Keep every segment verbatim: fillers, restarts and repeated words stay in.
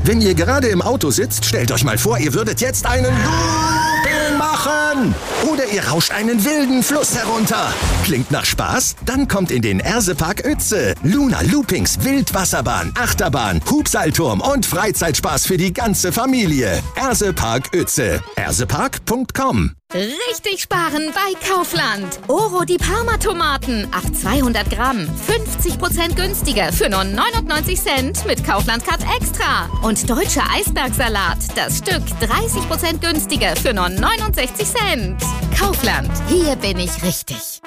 Wenn ihr gerade im Auto sitzt, stellt euch mal vor, ihr würdet jetzt einen Looping machen. Oder ihr rauscht einen wilden Fluss herunter. Klingt nach Spaß? Dann kommt in den Ersepark Uetze. Luna Loopings, Wildwasserbahn, Achterbahn, Hubseilturm und Freizeitspaß für die ganze Familie. Ersepark Uetze. ersepark punkt com. Richtig sparen bei Kaufland. Oro die Parma-Tomaten auf zweihundert Gramm. fünfzig Prozent günstiger für nur neunundneunzig Cent mit Kaufland-Card Extra. Und deutscher Eisbergsalat. Das Stück dreißig Prozent günstiger für nur neunundsechzig Cent. Kaufland. Hier bin ich richtig.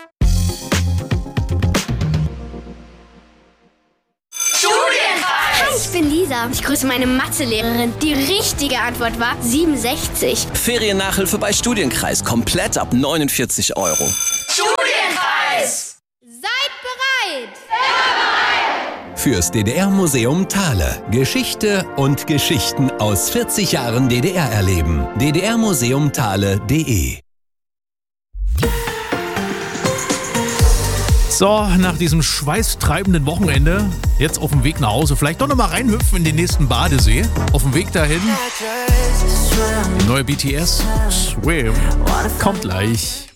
Hi, ich bin Lisa. Ich grüße meine Mathelehrerin. Die richtige Antwort war siebenundsechzig. Feriennachhilfe bei Studienkreis. Komplett ab neunundvierzig Euro. Studienkreis! Seid bereit! Fürs D D R-Museum Thale. Geschichte und Geschichten aus vierzig Jahren D D R erleben. d d r museum thale punkt d e. So, nach diesem schweißtreibenden Wochenende, jetzt auf dem Weg nach Hause, vielleicht doch nochmal reinhüpfen in den nächsten Badesee. Auf dem Weg dahin, die neue B T S, Swim, kommt gleich.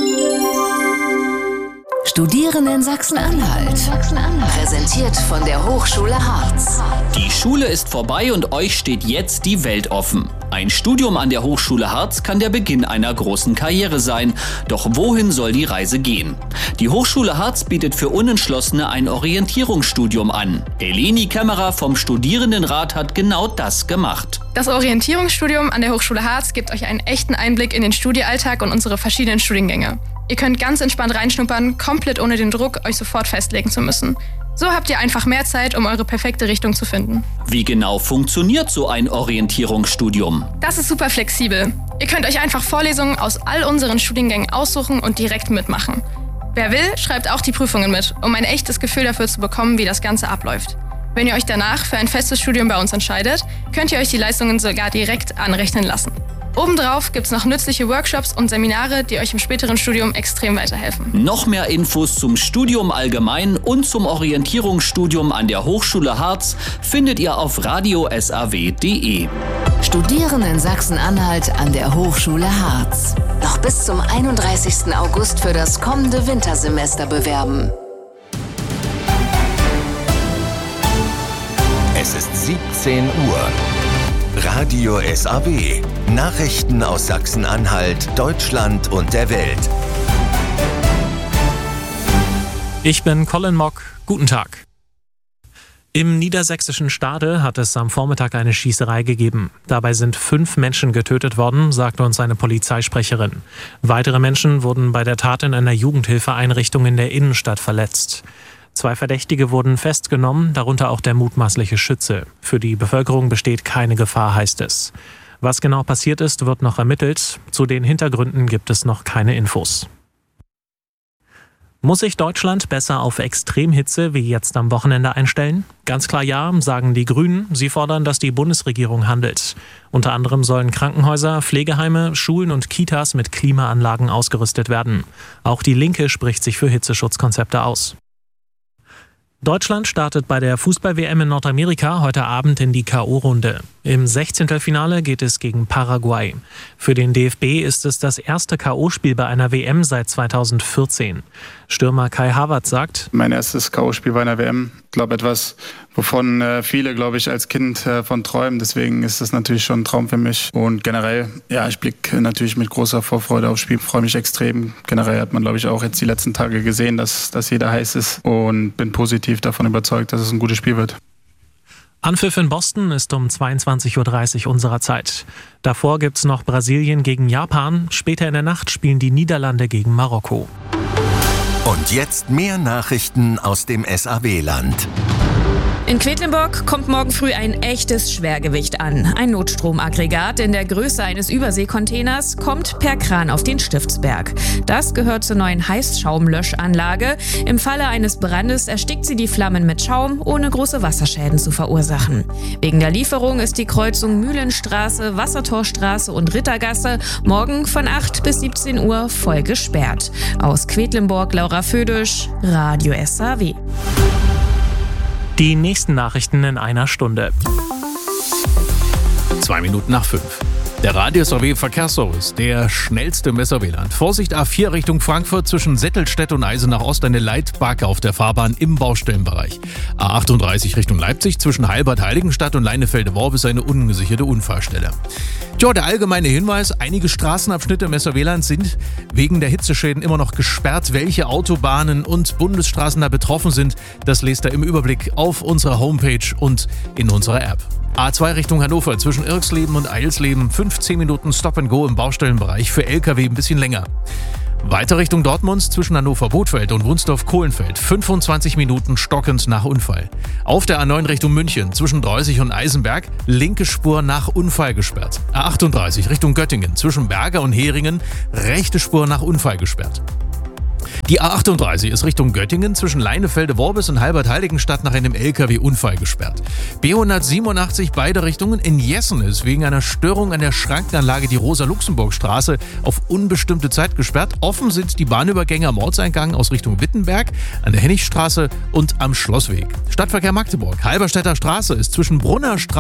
Studieren in Sachsen-Anhalt. Präsentiert von der Hochschule Harz. Die Schule ist vorbei und euch steht jetzt die Welt offen. Ein Studium an der Hochschule Harz kann der Beginn einer großen Karriere sein. Doch wohin soll die Reise gehen? Die Hochschule Harz bietet für Unentschlossene ein Orientierungsstudium an. Eleni Kämmerer vom Studierendenrat hat genau das gemacht. Das Orientierungsstudium an der Hochschule Harz gibt euch einen echten Einblick in den Studiealltag und unsere verschiedenen Studiengänge. Ihr könnt ganz entspannt reinschnuppern, komplett ohne den Druck, euch sofort festlegen zu müssen. So habt ihr einfach mehr Zeit, um eure perfekte Richtung zu finden. Wie genau funktioniert so ein Orientierungsstudium? Das ist super flexibel. Ihr könnt euch einfach Vorlesungen aus all unseren Studiengängen aussuchen und direkt mitmachen. Wer will, schreibt auch die Prüfungen mit, um ein echtes Gefühl dafür zu bekommen, wie das Ganze abläuft. Wenn ihr euch danach für ein festes Studium bei uns entscheidet, könnt ihr euch die Leistungen sogar direkt anrechnen lassen. Obendrauf gibt's noch nützliche Workshops und Seminare, die euch im späteren Studium extrem weiterhelfen. Noch mehr Infos zum Studium allgemein und zum Orientierungsstudium an der Hochschule Harz findet ihr auf radio s a w punkt d e. Studieren in Sachsen-Anhalt an der Hochschule Harz. Noch bis zum einunddreißigsten August für das kommende Wintersemester bewerben. Es ist siebzehn Uhr. Radio S A W. Nachrichten aus Sachsen-Anhalt, Deutschland und der Welt. Ich bin Colin Mock. Guten Tag. Im niedersächsischen Stade hat es am Vormittag eine Schießerei gegeben. Dabei sind fünf Menschen getötet worden, sagte uns eine Polizeisprecherin. Weitere Menschen wurden bei der Tat in einer Jugendhilfeeinrichtung in der Innenstadt verletzt. Zwei Verdächtige wurden festgenommen, darunter auch der mutmaßliche Schütze. Für die Bevölkerung besteht keine Gefahr, heißt es. Was genau passiert ist, wird noch ermittelt. Zu den Hintergründen gibt es noch keine Infos. Muss sich Deutschland besser auf Extremhitze wie jetzt am Wochenende einstellen? Ganz klar ja, sagen die Grünen. Sie fordern, dass die Bundesregierung handelt. Unter anderem sollen Krankenhäuser, Pflegeheime, Schulen und Kitas mit Klimaanlagen ausgerüstet werden. Auch die Linke spricht sich für Hitzeschutzkonzepte aus. Deutschland startet bei der Fußball-W M in Nordamerika heute Abend in die K O-Runde. Im Sechzehntelfinale geht es gegen Paraguay. Für den D F B ist es das erste K O-Spiel bei einer W M seit zweitausendvierzehn. Stürmer Kai Havertz sagt: Mein erstes K O-Spiel bei einer W M. Ich glaube, etwas, wovon äh, viele, glaube ich, als Kind äh, von träumen. Deswegen ist das natürlich schon ein Traum für mich. Und generell, ja, ich blicke natürlich mit großer Vorfreude aufs Spiel. Freue mich extrem. Generell hat man, glaube ich, auch jetzt die letzten Tage gesehen, dass, dass jeder heiß ist. Und bin positiv davon überzeugt, dass es ein gutes Spiel wird. Anpfiff in Boston ist um zweiundzwanzig Uhr dreißig unserer Zeit. Davor gibt's noch Brasilien gegen Japan. Später in der Nacht spielen die Niederlande gegen Marokko. Und jetzt mehr Nachrichten aus dem S A W-Land. In Quedlinburg kommt morgen früh ein echtes Schwergewicht an. Ein Notstromaggregat in der Größe eines Überseekontainers kommt per Kran auf den Stiftsberg. Das gehört zur neuen Heißschaumlöschanlage. Im Falle eines Brandes erstickt sie die Flammen mit Schaum, ohne große Wasserschäden zu verursachen. Wegen der Lieferung ist die Kreuzung Mühlenstraße, Wassertorstraße und Rittergasse morgen von acht bis siebzehn Uhr voll gesperrt. Aus Quedlinburg, Laura Födisch, Radio S A W. Die nächsten Nachrichten in einer Stunde. Zwei Minuten nach fünf. Der Radius A W Verkehrsservice, der schnellste im Weserwieland. Vorsicht A vier Richtung Frankfurt zwischen Settelstedt und Eisenach Ost eine Leitbacke auf der Fahrbahn im Baustellenbereich. A achtunddreißig Richtung Leipzig zwischen Heilbad-Heiligenstadt und Leinefelde-Worb ist eine ungesicherte Unfallstelle. Tja, der allgemeine Hinweis, einige Straßenabschnitte im Weserwieland sind wegen der Hitzeschäden immer noch gesperrt. Welche Autobahnen und Bundesstraßen da betroffen sind, das lest ihr im Überblick auf unserer Homepage und in unserer App. A zwei Richtung Hannover zwischen Irksleben und Eilsleben, fünfzehn Minuten Stop-and-Go im Baustellenbereich, für L K W ein bisschen länger. Weiter Richtung Dortmund zwischen Hannover-Bodfeld und Wunsdorf-Kohlenfeld, fünfundzwanzig Minuten stockend nach Unfall. Auf der A neun Richtung München zwischen Dreusig und Eisenberg, linke Spur nach Unfall gesperrt. A achtunddreißig Richtung Göttingen zwischen Berger und Heringen, rechte Spur nach Unfall gesperrt. Die A achtunddreißig ist Richtung Göttingen zwischen Leinefelde-Worbis und Heilbad-Heiligenstadt nach einem L K W-Unfall gesperrt. B hundertsiebenundachtzig beide Richtungen in Jessen ist wegen einer Störung an der Schrankenanlage die Rosa-Luxemburg-Straße auf unbestimmte Zeit gesperrt. Offen sind die Bahnübergänge am Ortseingang aus Richtung Wittenberg, an der Hennichstraße und am Schlossweg. Stadtverkehr Magdeburg. Halberstädter Straße ist zwischen Brunner Straße